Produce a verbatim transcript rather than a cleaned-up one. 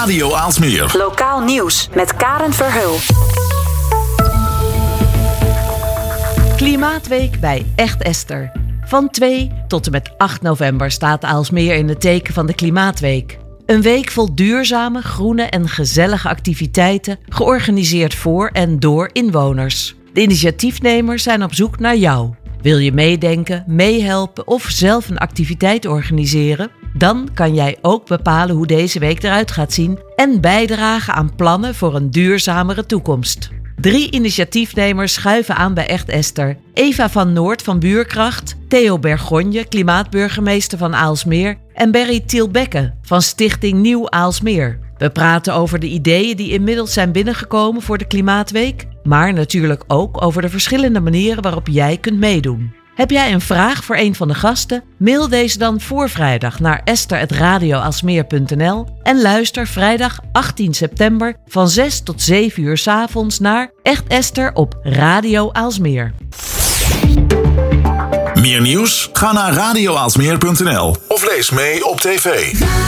Radio Aalsmeer. Lokaal nieuws met Karen Verheul. Klimaatweek bij Echt Esther. Van twee tot en met acht november staat Aalsmeer in het teken van de Klimaatweek. Een week vol duurzame, groene en gezellige activiteiten, georganiseerd voor en door inwoners. De initiatiefnemers zijn op zoek naar jou. Wil je meedenken, meehelpen of zelf een activiteit organiseren? Dan kan jij ook bepalen hoe deze week eruit gaat zien en bijdragen aan plannen voor een duurzamere toekomst. Drie initiatiefnemers schuiven aan bij Echt Esther. Eva van Noord van Buurkracht, Theo Bergonje, klimaatburgemeester van Aalsmeer en Berry Tielbekke van Stichting Nieuw Aalsmeer. We praten over de ideeën die inmiddels zijn binnengekomen voor de Klimaatweek, maar natuurlijk ook over de verschillende manieren waarop jij kunt meedoen. Heb jij een vraag voor een van de gasten? Mail deze dan voor vrijdag naar esther at radio aalsmeer punt n l en luister vrijdag achttien september van zes tot zeven uur 's avonds naar Echt Esther op Radio Aalsmeer. Meer nieuws? Ga naar radio aalsmeer punt n l of lees mee op tv.